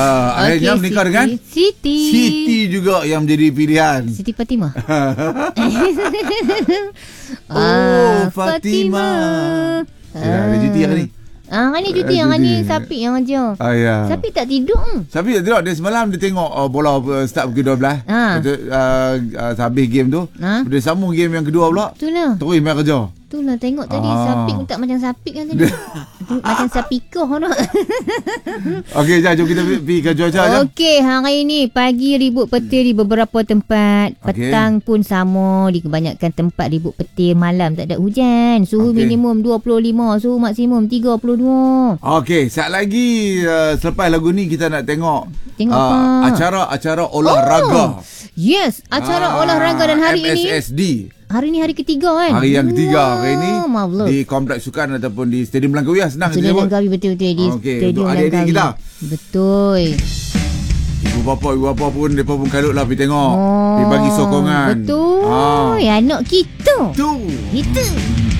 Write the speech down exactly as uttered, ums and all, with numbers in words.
Uh, akhirnya Okey, menikah Siti. dengan Siti. Siti juga yang menjadi pilihan. Siti Fatimah. Oh, Ah, Fatimah. Ya, ada cuti hari ni. Ah, hari ni cuti. Ah, Yang ni cuti. Sapi yang aja. Ah, ya. Sapi tak tidur. Sapi tak tengok. Dia semalam dia tengok uh, bola uh, start pukul dua belas. Ha. Lepas tu, uh, uh, habis game tu. Ha? Dia sambung game yang kedua pula. Itulah. Terus main kerja. Itulah tengok tadi Ah. Sapi pun tak macam Sapi kan tadi. Macam Sapikoh tu. Okey, jom jom kita pergi ke cuaca jom. Okey, hari ni pagi ribut petir di beberapa tempat. Okey. Petang pun sama di kebanyakan tempat ribut petir. Malam tak ada hujan. Suhu Okey. minimum dua puluh lima, suhu maksimum tiga puluh dua. Okey, sekejap lagi uh, selepas lagu ni kita nak tengok Tengok uh, apa? acara-acara olahraga. Oh, yes, acara Ah, olahraga dan hari M S ini. S D. Hari ni hari ketiga kan? Hari yang ketiga hari ni Marvelous. di Kompleks Sukan ataupun di Stadium Langkawi. Senang Stadium disebut. Langkawi, betul-betul di Okey, Stadium untuk adik-adik Langkawi. kita. Betul. Ibu bapa, ibu bapa pun mereka pun kalut lah pergi tengok. Oh, Dia bagi sokongan. Betul. Ah. Ya, anak kita. Tu. Kita.